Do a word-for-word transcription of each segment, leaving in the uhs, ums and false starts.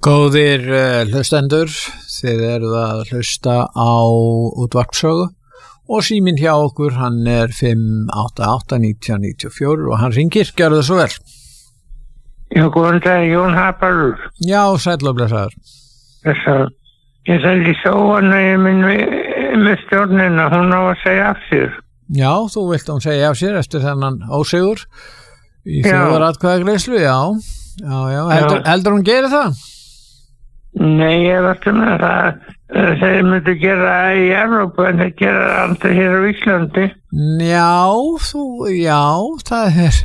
Góðir uh, hlustendur, þið eruð að hlusta á útvarpssögu og síminn hjá okkur, hann er fimm átta átta nítján níutíu og fjögur og hann ringir, gjörðu það svo vel. Já, góðan dag, Jón Haparur. Já, sæll og blessaður. Þessar, ég sætti sjóanægi minn með stjórnina, hún á að segja af sér. Já, þú vilt hún segja af sér eftir þennan ósigur í þjóðaratkvæðagreiðslu, já. Já, já, heldur, heldur hún gerir það? Nei, ég veit um það. Þeir myndu gera í Evrópu en þeir gera aldrei hér á Íslandi. Já, þú, já, það er...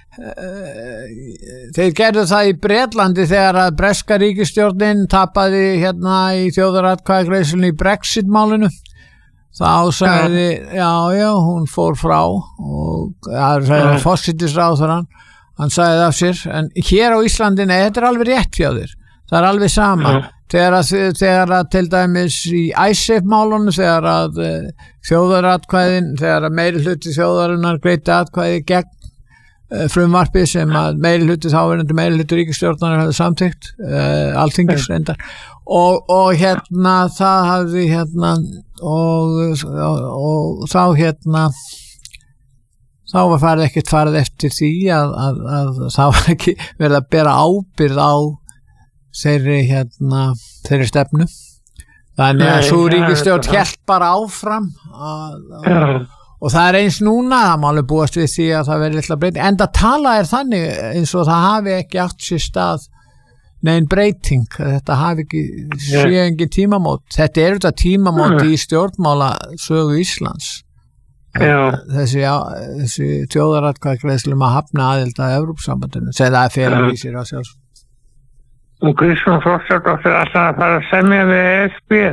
Þeir gerðu það í Bretlandi þegar að breska ríkisstjórnin tapaði hérna í þjóðaratkvæðagreiðslunni í Brexit-málinu. Þá sagði, já, já, hún fór frá og það sagði forsætisráðherrann, hann sagði af sér, en hér á Íslandi, nei, þetta er alveg rétt hjá þér. Það er alveg sama. Mm. Þegar, að, þegar að til dæmis í IceSafe-málunum, þegar að uh, þjóðaratkvæðin, þegar að meiri hluti þjóðarinnar greiddi atkvæði gegn uh, frumvarpi sem að meiri hluti þáverandi meiri hluti ríkisstjórnar hefði samþykkt, uh, alþingis reyndar, og, og hérna það hafði hérna og, og, og þá hérna þá var farið ekkert farið eftir því að, að, að það var ekki verið að bera ábyrgð á þeirri hérna þeirri stefnu þannig að svo ríkisstjórn hélt bara áfram að, að, og það er eins núna það má alveg búast við því að það verið litla breyti enda tala er þannig eins og það hafi ekki átt sér stað nein breyting, þetta hafi ekki sé engin tímamót, þetta er þetta tímamót í stjórnmála sögu Íslands þessi, þessi þjóðaratkvæðagreiðslu að hafna aðild að Evrópusambandinu sem það er fyrir í sér á sjálfs og Kristrún Frostadóttir alltaf að fara að semja við E S B.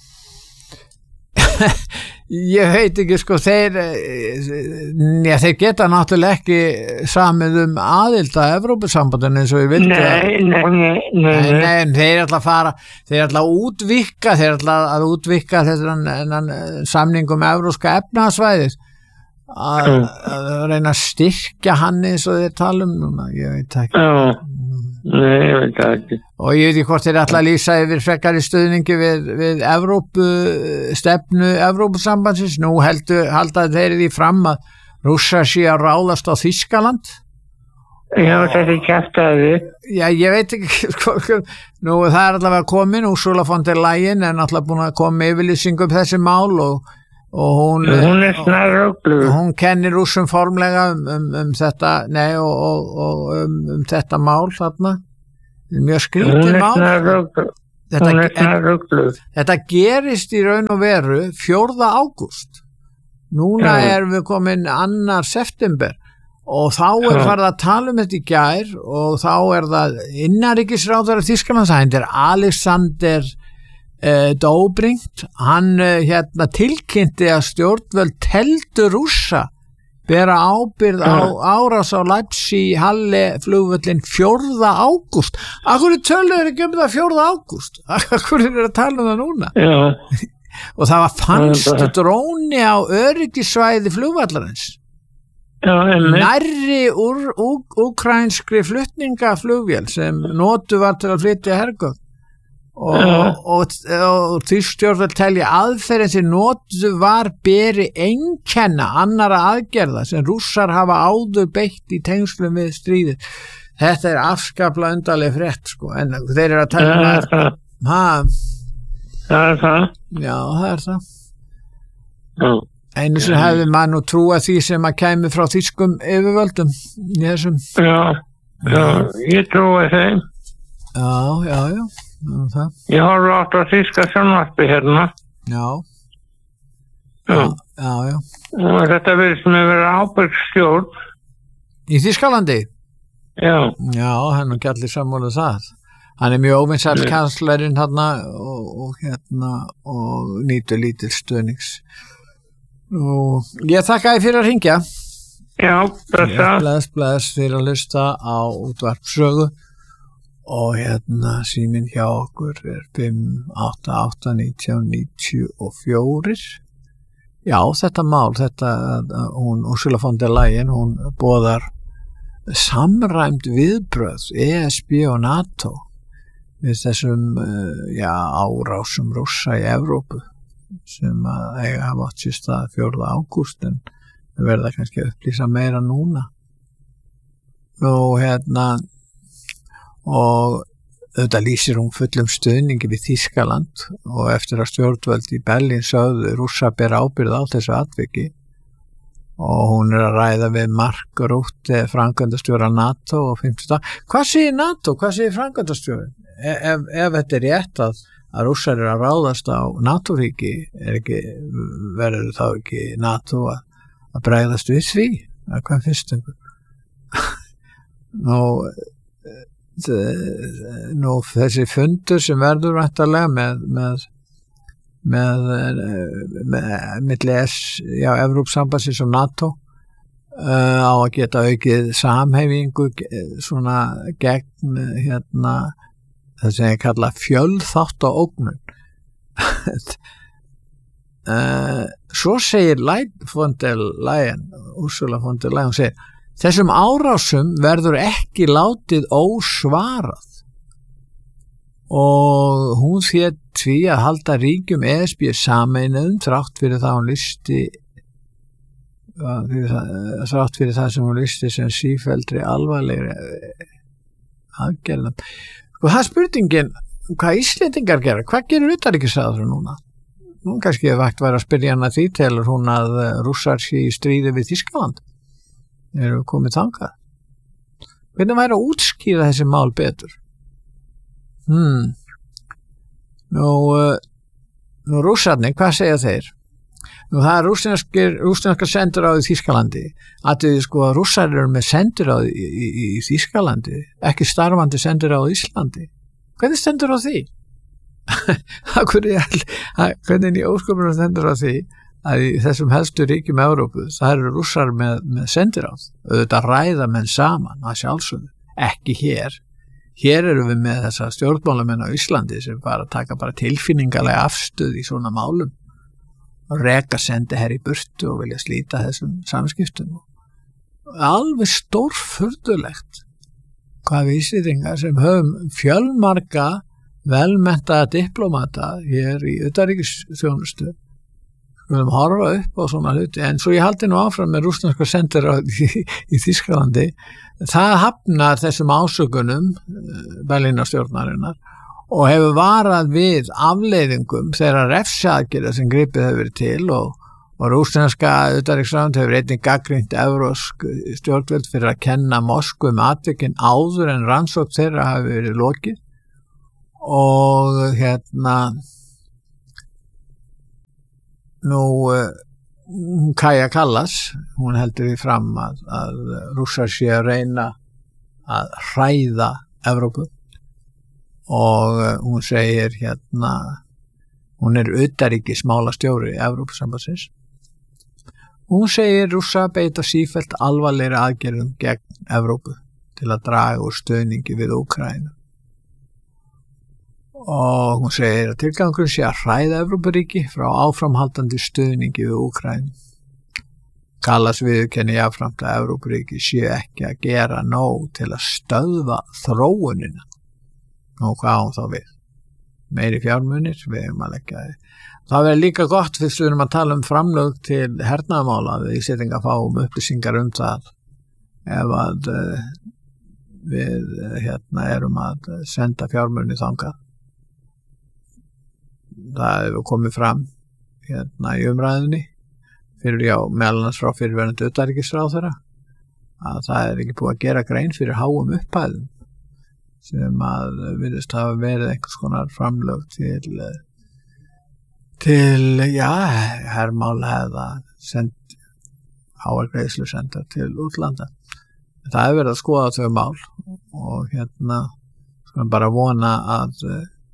Ég veit ekki sko þeir já, þeir geta náttúrulega ekki samið um aðild að Evrópusambandinu eins og ég vildi nei, nei, nei, nei, nei, nei þeir ætla að fara þeir ætla að útvikka þeir ætla að útvikka þessan samning um evrópska efnahagssvæðið að, að reyna að styrkja hann eins og þeir tala um núna, ég veit ekki já Nei, ég veit það ekki. Og ég veit ekki hvort þeir ætla að lýsa yfir frekari stuðningi við, við Evrópu, stefnu Evrópusambandsins. Nú heldur, haldaði þeir því fram að Rússar sé að ráðast á Þýskaland. Já, þetta er kjaftaði. Já, ég veit ekki, nú það er allavega komin, Ursula von der Leyen er náttúrulega búin að koma yfirlýsing um þessi mál og og hún, hún er snarrugluð hún kennir Rússum formlega um, um, um þetta nei, og, og, og um, um þetta mál þarna mjög skrítið mál þetta, hún er snarrugluð þetta gerist í raun og veru fjórða ágúst núna ja. Erum við komin annar september og þá er ja. Farið að tala um þetta í gær og þá er það innanríkisráðherra Þýskalands, hann er Alexander Uh, Dobrindt, hann uh, hérna tilkynnti að stjórnvöld teldu Rússa bera ábyrgð á árás á Leipzig Halle flugvöllin fjórða ágúst. Akkur er töluður ekki um það fjórða ágúst? Akkur er að tala um það núna? Já. Og það var fannst dróni á öryggissvæði flugvallarins. Já, nærri úr úkrænskri flutningaflugvél sem notu var til að flytja hergögn. og, uh. og, og, og Þýskstjórnvöld telja aðferðin sem notuð var beri einkenna annara aðgerða sem Rússar hafa áður beitt í tengslum við stríðið. Þetta er afskaplega undarleg frétt sko, en þeir eru að tala um uh, að uh. það er það já, það er það uh. einu sem uh. hefði maður nú trúa því sem að kæmi frá þýskum yfirvöldum í þessum já, já, ég trúi þeim já, já, já Það. Ég horfa átt á þýska sjónvarpi hérna. Já. Já. Já, já. Og þetta verður sem að vera ábyrgsstjórn. Í Þýskalandi? Já. Já, hann er ekki allir sammála það. Hann er mjög óvinsæll kanslerinn hérna og, og hérna og nýtur lítil stuðnings. Og ég þakka þér fyrir að hringja. Já, blessa. Bless, bless fyrir að hlusta á útvarpssögu. Og hérna síminn hjá okkur er fimm átta átta nítján níutíu og fjögur. Já, þetta mál, þetta, hún, Ursula von der Leyen, hún boðar samræmd viðbrögð E S B og NATO við þessum uh, já, árásum Rússa í Evrópu sem að eiga hafa átt sér stað fjórða ágúst en við verða kannski að upplýsa meira núna og hérna og auðvitað lýsir hún fullum stuðningi við Þýskaland og eftir að stjórnvöld í Berlín sögðu Rússa ber ábyrgð á þessu atviki og hún er að ræða við Mark Rutte, framkvæmdastjóra NATO og fimmtudag. Hvað segir NATO? Hvað segir framkvæmdastjórin? Ef, ef þetta er rétt að, að Rússar er að ráðast á NATO-ríki, er ekki, verður þá ekki NATO að, að bregðast við því? Hvað finnst ykkur? Nú, nú, þessi fundur sem verður væntanlega með, með með, með milli S, já, Evrópssambandsins og NATO uh, á að geta aukið samhæfingu svona gegn hérna það sem ég kalla fjölþátt og ógnun uh, svo segir von der Leyen Ursula von der Leyen segir þessum árásum verður ekki látið ósvarað og hún þétt því að halda ríkjum E S B sameinuðum þrátt fyrir það hún listi þrátt fyrir það sem hún listi sem sífelldri alvarlegri aðgerðum. Og það er spurningin hvað Íslendingar gera, hvað gerir utanríkisráðherra núna? Nú kannski er vægt væri að spyrja hana því telur hún að Rússar sé í stríði við Þýskaland. Erum við komið þangað? Hvernig væri að útskýra þessi mál betur? Hmm. Nú, uh, nú rússarnir, hvað segja þeir? Nú það er rússneskir, rússneska sendiráð í Þýskalandi. Að þið sko að rússar eru með sendiráð í, í, í Þýskalandi, ekki starfandi sendiráð í Íslandi. Hvernig stendur á því? Hvernig í ósköpunum stendur á því að í þessum helstu ríkjum Evrópu, það eru rússar með, með sendiráð. Auðvitað ræða menn saman, að sjálfsögðu. Ekki hér. Hér erum við með þessa stjórnmálamenn á Íslandi sem bara taka bara tilfinningalega afstöð í svona málum og reka sendi her í burtu og vilja slíta þessum samskiptum. Alveg stórfurðulegt hvað við Íslendingar sem höfum fjölmarga velmenntaða diplómata hér í utanríkisþjónustu skulum horfa upp á svona hluti en svo ég haldi nú áfram með rússneska sendiráð í, í Þýskalandi það hafnar þessum ásökunum Berlínarstjórnarinnar og hefur varað við afleiðingum þeirra refsaðgerða sem gripið hefur verið til og, og rússneska utanríkisráðuneytið hefur einnig gagnrýnt evrópsk stjórnvöld fyrir að kenna Moskvu um atvikin áður en rannsókn þeirra hafi verið lokið og hérna nú Kaja Kallas, hún heldur því fram að, að Rússar sé að reyna að hræða Evrópu og hún segir hérna, hún er utanríkismálastjóri Evrópusambandsins. Hún segir Rússa beita sífellt alvarlegri aðgerðum gegn Evrópu til að draga úr stuðningi við Úkraínu. Og hún segir að tilgangurinn sé að hræða Evrópuríki frá áframhaldandi stuðningi við Úkraínu. Kallas viðurkenni jafnframt að Evrópuríki sé ekki að gera nóg til að stöðva þróunina. Og hvað á hún þá við? Meiri fjármunir, við erum að leggja þið. Það verður líka gott fyrst við erum að tala um framlög til hernaðarmála við Íslendingar fáum upplýsingar um það ef að uh, við hérna erum að senda fjármunir þangað. Það hefur komið fram hérna í umræðinni fyrir já, meðal annars frá fyrirverandi utanríkisráðherra að það er ekki búið að gera grein fyrir háum upphæðum sem að virðist hafa verið einhvers konar framlög til til, já, hermála eða send, háar greiðslu senda til útlanda. Það hefur verið að skoða þau mál og hérna skulum bara vona að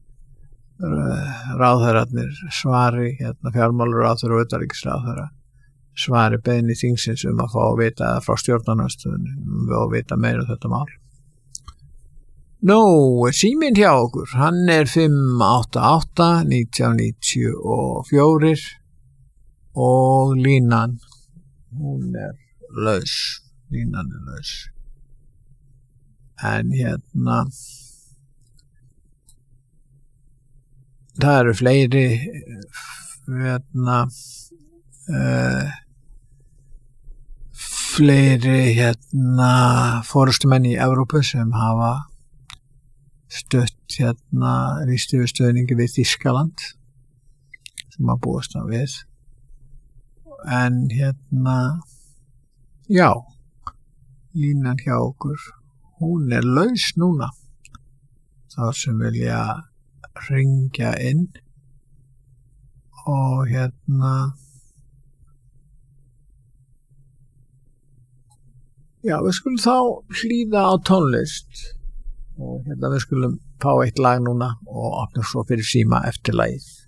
ráðherrarnir svari hérna fjármálaráðherra og utanríkisráðherra svari beiðni þingsins um að fá að vita frá stjórnarandstöðunni og vita meira um þetta mál. Nú, síminn hjá okkur, hann er fimm átta átta nítján níutíu og fjögur og línan, hún er laus, línan er laus. En hérna það eru fleiri hérna uh, fleiri hérna forystumenn í Evrópu sem hafa stutt hérna lýst yfir stuðningi við Þýskaland sem að búast á við en hérna já línan hjá okkur hún er laus núna þá sem vilja hringja inn og hérna já við skulum þá hlýða á tónlist og hérna við skulum fá eitt lag núna og opna svo fyrir síma eftir lagið.